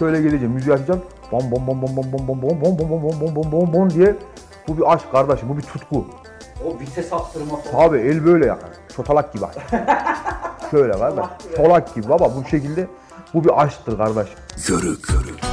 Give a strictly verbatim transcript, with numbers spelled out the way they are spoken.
şöyle geleceğim, müziği açacağım. Bom bom bom bom bom bom bom bom bom bom bom bom bom bom bom diye. Bu bir aşk kardeşim, bu bir tutku. O vites attırma falan. Abi el böyle yani. Çotalak gibi. Şöyle kardeş. Çolak gibi baba bu şekilde. Bu bir aşktır kardeş. Yörük.